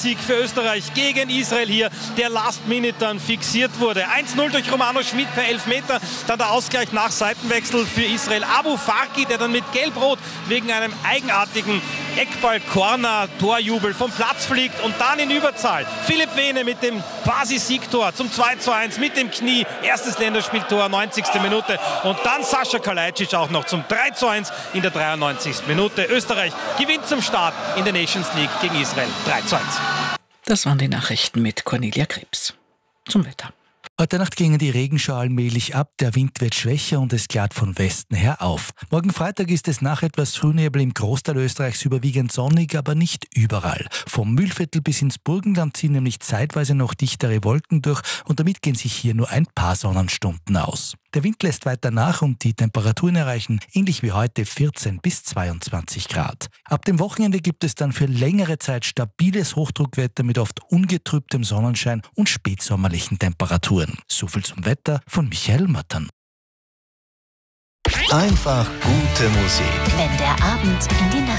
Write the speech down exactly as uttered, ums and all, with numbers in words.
Standardsieg für Österreich gegen Israel hier, der Last Minute dann fixiert wurde. eins null durch Romano Schmid per Elfmeter, dann der Ausgleich nach Seitenwechsel für Israel. Abu Farki, der dann mit Gelb-Rot wegen einem eigenartigen Eckball-Corner-Torjubel vom Platz fliegt und dann in Überzahl. Philipp Vene mit dem Quasi-Siegtor zum zwei zu eins mit dem Knie. Erstes Länderspieltor, neunzigste Minute. Und dann Sascha Kalajdzic auch noch zum drei zu eins in der dreiundneunzigsten Minute. Österreich gewinnt zum Start in der Nations League gegen Israel drei zu eins. Das waren die Nachrichten mit Cornelia Krebs. Zum Wetter. Heute Nacht gingen die Regenschauer allmählich ab, der Wind wird schwächer und es klart von Westen her auf. Morgen Freitag ist es nach etwas Frühnebel im Großteil Österreichs überwiegend sonnig, aber nicht überall. Vom Mühlviertel bis ins Burgenland ziehen nämlich zeitweise noch dichtere Wolken durch und damit gehen sich hier nur ein paar Sonnenstunden aus. Der Wind lässt weiter nach und die Temperaturen erreichen, ähnlich wie heute, vierzehn bis zweiundzwanzig Grad. Ab dem Wochenende gibt es dann für längere Zeit stabiles Hochdruckwetter mit oft ungetrübtem Sonnenschein und spätsommerlichen Temperaturen. So viel zum Wetter von Michael Mattern. Einfach gute Musik. Wenn der Abend in die Nacht